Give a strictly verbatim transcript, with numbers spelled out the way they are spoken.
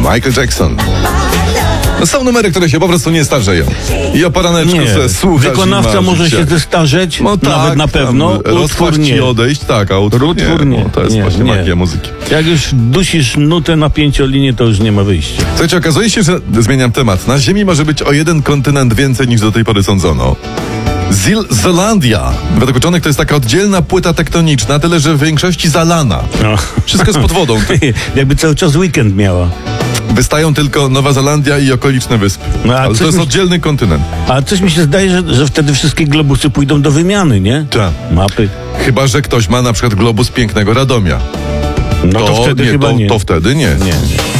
Michael Jackson. No są numery, które się po prostu nie starzeją. I o poraneczku Nie, se słuchasz wykonawca i może marzysz się zestarzeć, No tak, nawet na pewno, utwór rozpaść nie. i odejść, tak, a utwór, Utwór nie. nie. No, to jest Nie, właśnie nie. magia muzyki. Jak już dusisz nutę na pięciolinię, to już nie ma wyjścia. Słuchajcie, okazuje się, że zmieniam temat. Na Ziemi może być o jeden kontynent więcej niż do tej pory sądzono. Zil- Zelandia. Według uczonych to jest taka oddzielna płyta tektoniczna, tyle że w większości zalana. No. Wszystko jest pod wodą. Jakby cały czas weekend miała. Wystają tylko Nowa Zelandia i okoliczne wyspy. No, a Ale coś to jest mi- oddzielny kontynent. A coś mi się zdaje, że, że wtedy wszystkie globusy pójdą do wymiany, nie? Tak. Mapy. Chyba że ktoś ma na przykład globus pięknego Radomia. No to, wtedy nie, chyba to, nie. to wtedy nie. Nie, nie.